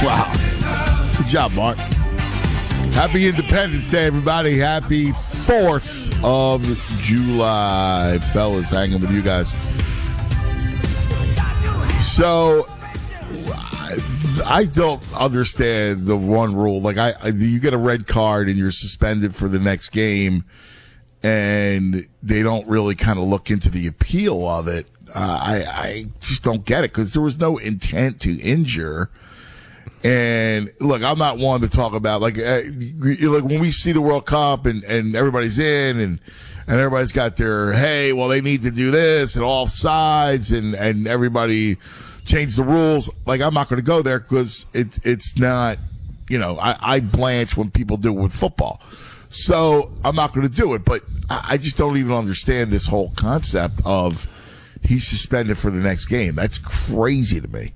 Wow. Good job, Mark. Happy Independence Day, everybody. Happy 4th of July. Fellas, hanging with you guys. So, I don't understand the one rule. Like, you get a red card and you're suspended for the next game, and they don't really kind of look into the appeal of it. I just don't get it because there was no intent to injure. And look, I'm not one to talk about like when we see the World Cup and everybody's in and everybody's got their, hey, well, they need to do this and all sides and everybody change the rules. Like, I'm not going to go there because it's not, I blanch when people do it with football. So I'm not going to do it. But I just don't even understand this whole concept of he's suspended for the next game. That's crazy to me.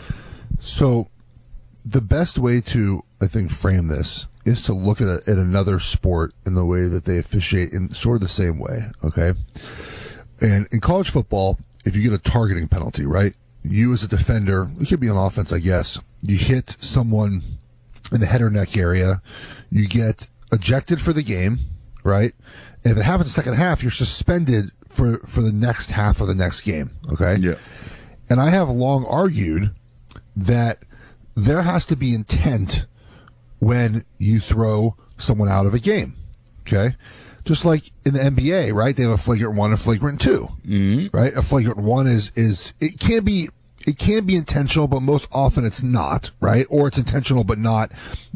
So the best way to, I think, frame this is to look at another sport in the way that they officiate in sort of the same way, okay? And in college football, if you get a targeting penalty, right, you as a defender, you could be on offense, I guess, you hit someone in the head or neck area, you get ejected for the game, right? And if it happens in the second half, you're suspended for the next half of the next game, okay? Yeah. And I have long argued that there has to be intent when you throw someone out of a game, okay? Just like in the NBA, right? They have a flagrant 1 and a flagrant 2, right? A flagrant 1 is it can be intentional, but most often it's not, right? Or it's intentional but not,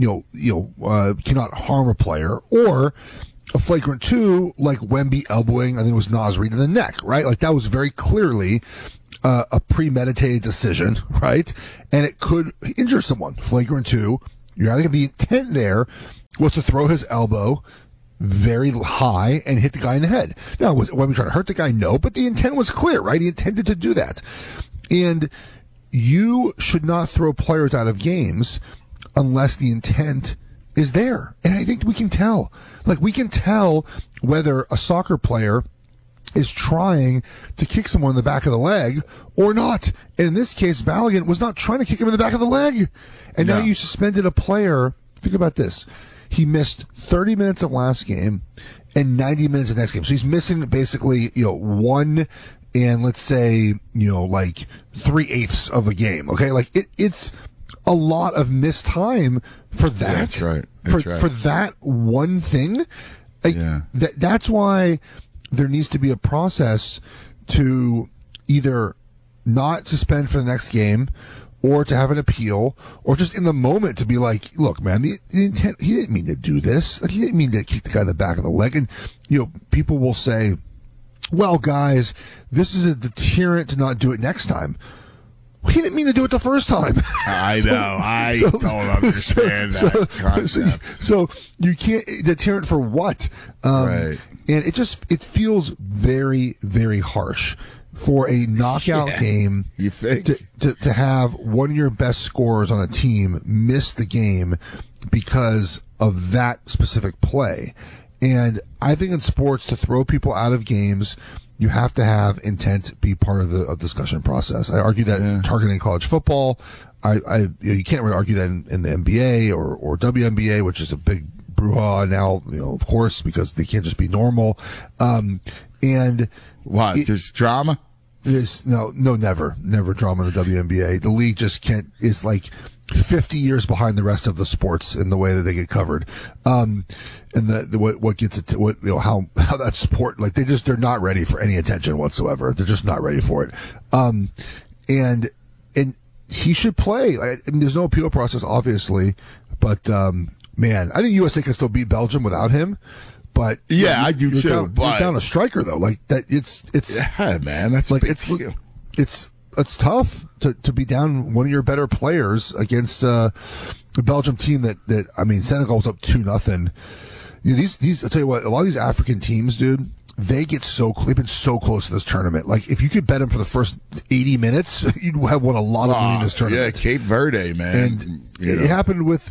cannot harm a player. Or a flagrant 2, like Wemby elbowing, I think it was Naz Reid in the neck, right? Like that was very clearly a premeditated decision, right? And it could injure someone. Flagrant 2, you're not going to be intent there was to throw his elbow very high and hit the guy in the head. Now, was Wemby trying to hurt the guy? No, but the intent was clear, right? He intended to do that. And you should not throw players out of games unless the intent is there. And I think we can tell. Like, we can tell whether a soccer player is trying to kick someone in the back of the leg or not. And in this case, Balogun was not trying to kick him in the back of the leg. And now you suspended a player. Think about this. He missed 30 minutes of last game and 90 minutes of next game. So he's missing basically, 1 and let's say, like 3/8 of a game. Okay. Like it's a lot of missed time for that. Yeah, that's right. For that one thing. Like, that's why there needs to be a process to either not suspend for the next game or to have an appeal or just in the moment to be like, look, man, the intent, he didn't mean to do this. Like, he didn't mean to kick the guy in the back of the leg. And, people will say, well, guys, this is a deterrent to not do it next time. He didn't mean to do it the first time. I know. I don't understand that concept. So you can't deterrent for what? Right. And it feels very, very harsh for a knockout game you think? to have one of your best scorers on a team miss the game because of that specific play. And I think in sports, to throw people out of games, you have to have intent be part of the discussion process. I argue that in targeting college football. You can't really argue that in the NBA or WNBA, which is a big brouhaha now, of course, because they can't just be normal. And what? There's drama? There's never drama in the WNBA. The league just can't. It's like 50 years behind the rest of the sports in the way that they get covered. And what gets it to how that sport, like they're not ready for any attention whatsoever. They're just not ready for it. And he should play. There's no appeal process, obviously, but man, I think USA can still beat Belgium without him. But I do too. You're down a striker though. Like that, it's man. That's like it's tough to be down one of your better players against a Belgium team that I mean, Senegal was up 2-0. These I'll tell you what, a lot of these African teams, dude, they've been so close to this tournament. Like, if you could bet them for the first 80 minutes, you'd have won a lot of money in this tournament. Yeah, Cape Verde, man. And it happened with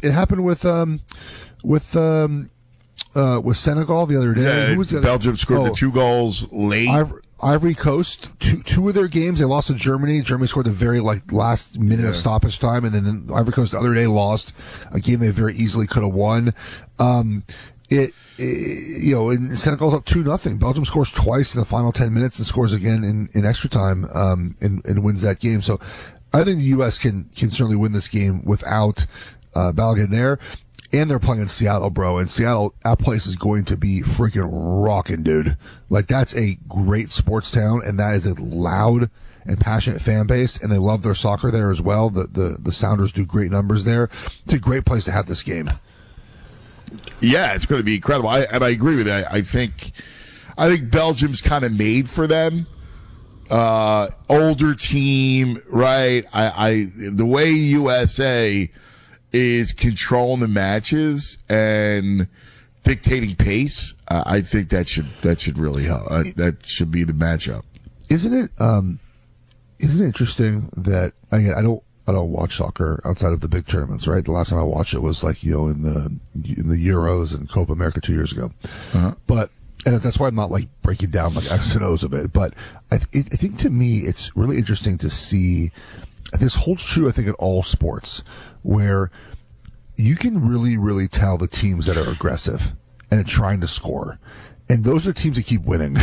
Senegal the other day. Yeah, Who was the Belgium scored the 2 goals late. Ivory Coast, two of their games, they lost to Germany. Germany scored the very last minute of stoppage time, and then Ivory Coast the other day lost a game they very easily could have won. And Senegal's up 2-0. Belgium scores twice in the final 10 minutes and scores again in extra time, and wins that game. So I think the U.S. can certainly win this game without Balogun there. And they're playing in Seattle, bro. And Seattle, that place is going to be freaking rocking, dude. Like, that's a great sports town, and that is a loud and passionate fan base, and they love their soccer there as well. The Sounders do great numbers there. It's a great place to have this game. Yeah, it's going to be incredible. I agree with that. I think Belgium's kind of made for them. Older team, right? The way USA is controlling the matches and dictating pace. I think that should really help. That should be the matchup. Isn't it interesting that I don't watch soccer outside of the big tournaments, right? The last time I watched it was in the Euros and Copa America 2 years ago. But and that's why I'm not breaking down X and O's of it. But I think to me it's really interesting to see. This holds true, I think, in all sports, where you can really, really tell the teams that are aggressive and are trying to score, and those are the teams that keep winning.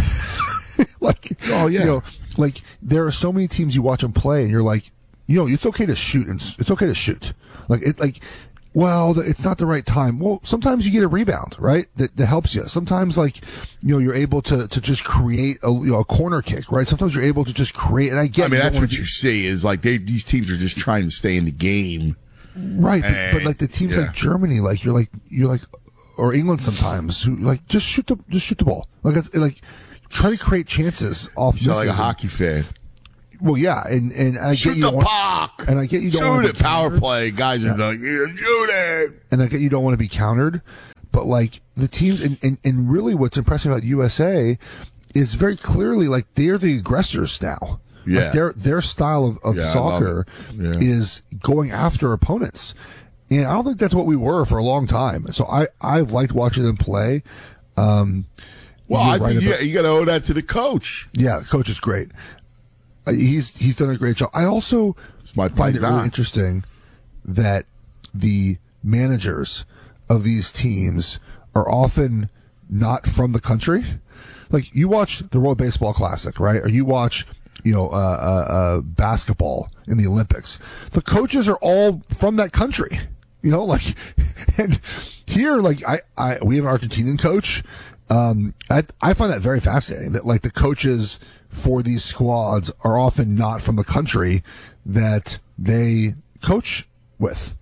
There are so many teams you watch them play, and you're like, it's okay to shoot, and it's okay to shoot. It's not the right time. Well, sometimes you get a rebound, right? That helps you. Sometimes, you're able to just create a corner kick, right? Sometimes you're able to just create, and that's what you see is these teams are just trying to stay in the game. Right. But the teams like Germany, you're or England sometimes, who just shoot the ball. Try to create chances off. You sound like a hockey fan. Well, yeah, and I shoot get you the puck, and I get you don't want to shoot it. Power play, guys are like, yeah, shoot it, and I get you don't want to be countered, but the teams and really what's impressive about USA is very clearly they're the aggressors now. Yeah, their style of soccer is going after opponents, and I don't think that's what we were for a long time. So I've liked watching them play. I think you got to owe that to the coach. Yeah, the coach is great. He's done a great job. I also find it really interesting that the managers of these teams are often not from the country. You watch the World Baseball Classic, right? Or you watch, basketball in the Olympics. The coaches are all from that country, and here, we have an Argentinian coach. I find that very fascinating that the coaches for these squads are often not from the country that they coach with.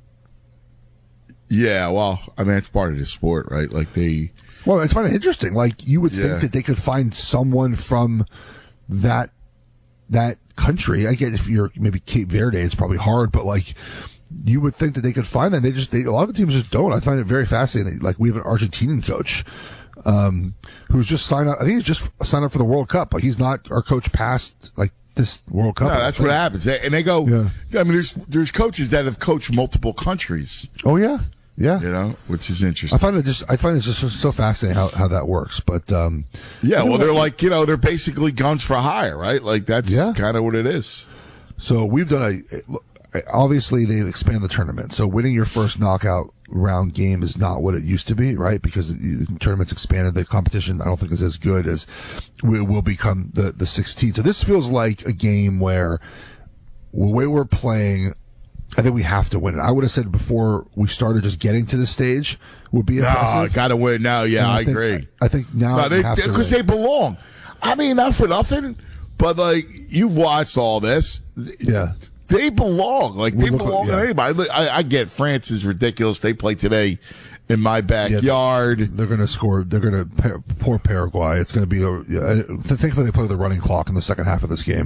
Yeah, well, it's part of the sport, right? Well, I find it interesting. You would think that they could find someone from that country. I get if you're maybe Cape Verde, it's probably hard, but you would think that they could find that. A lot of teams just don't. I find it very fascinating. We have an Argentinian coach who's just signed up. I think he's just signed up for the World Cup. He's not our coach past this World Cup. No, that's what happens. And they go. Yeah. There's coaches that have coached multiple countries. Oh yeah, which is interesting. I find it just so fascinating how that works. But they're they're basically guns for hire, right? That's kind of what it is. So we've done obviously they've expanded the tournament. So winning your first knockout round game is not what it used to be, right? Because the tournament's expanded. The competition, I don't think, is as good as will become the 16. So this feels like a game where the way we're playing, I think we have to win it. I would have said before we started just getting to this stage would be impressive. Got to win now. Yeah, I agree. I think now because they belong. Not for nothing, but you've watched all this. Yeah. They belong. They belong to anybody. I get France is ridiculous. They play today in my backyard. They're going to score. They're going to poor Paraguay. It's going to be. Thankfully, they play with the running clock in the second half of this game.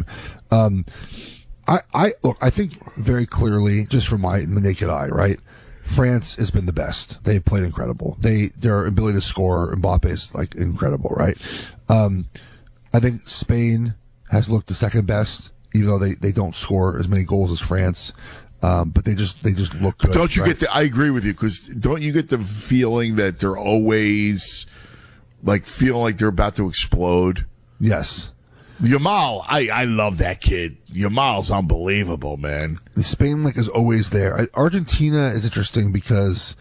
I think very clearly, just from my naked eye, right? France has been the best. They've played incredible. Their ability to score, Mbappe is incredible, right? I think Spain has looked the second best, even though they don't score as many goals as France. But they just look good. Don't you get I agree with you, because don't you get the feeling that they're always feeling like they're about to explode? Yes. Yamal, I love that kid. Yamal's unbelievable, man. Spain like is always there. Argentina is interesting because,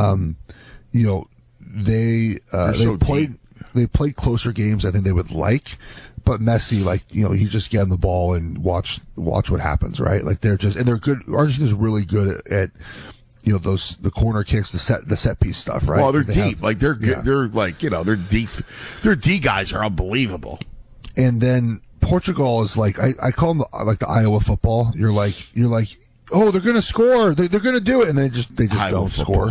they so played deep. they played closer games I think they would like, but Messi he just get on the ball and watch what happens, right? Like they're good. Argentina's really good at the corner kicks, the set piece stuff, right? Well, they're Have, deep. Like they're yeah. they're like they're deep. Their D guys are unbelievable. And then Portugal is like I call them like the Iowa football. You're like, oh, they're gonna score, they're gonna do it, and they just Iowa don't football. score.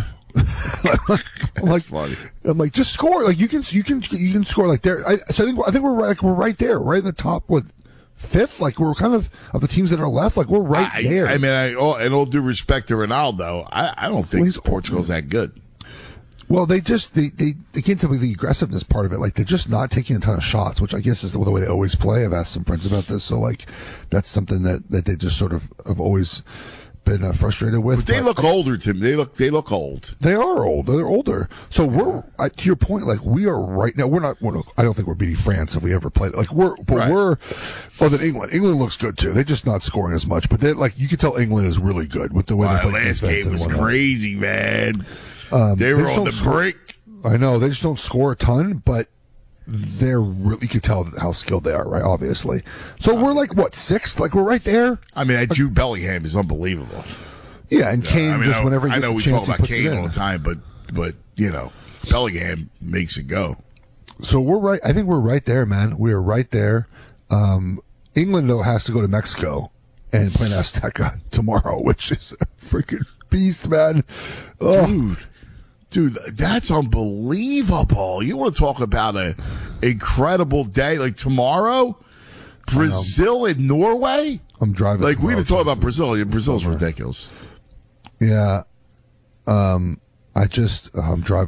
I'm like, funny. I'm like, just score. Like you can score like there. So I think we're right there, right in the top fifth. Like we're kind of the teams that are left. Like we're right there. I mean, in all due respect to Ronaldo, I don't think Portugal's that good. Well, they can't tell me the aggressiveness part of it. Like they're just not taking a ton of shots, which I guess is the way they always play. I've asked some friends about this, so like that's something that they just sort of have always been frustrated with. But they look older, Tim. They look old. They are old. They're older. So we're to your point. Like we are right now. We're not. I don't think we're beating France if we ever play. Like we're. Oh, then England. England looks good too. They're just not scoring as much. But they you can tell England is really good with the way they play last defense game was crazy, man. They were on the brink. I know they just don't score a ton, but they're really. You can tell how skilled they are, right? Obviously. So we're like what, sixth? Like we're right there. I mean, that Jude Bellingham is unbelievable. Yeah, and Kane just whenever he I gets know a we chance, talk he about puts Kane it in. all the time, but Bellingham makes it go. So we're right. I think we're right there, man. We are right there. England though has to go to Mexico and play in Azteca tomorrow, which is a freaking beast, man. Oh. Dude, that's unbelievable. You want to talk about an incredible day like tomorroa? Brazil and Norway? I'm driving. Like we didn't talk about Brazil. Brazil's ridiculous. Yeah. I'm driving.